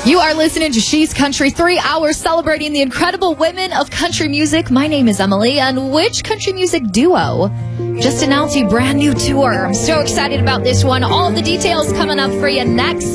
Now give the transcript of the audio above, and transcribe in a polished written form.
You are listening to She's Country, 3 hours celebrating the incredible women of country music. My name is Emily, and which country music duo just announced a brand new tour? I'm so excited about this one. All the details coming up for you next.